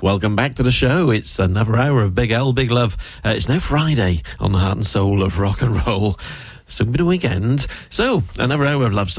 Welcome back to the show. It's another hour of Big L, Big Love. It's now Friday on the heart and soul of rock and roll. Soon be the weekend. So, another hour of love songs.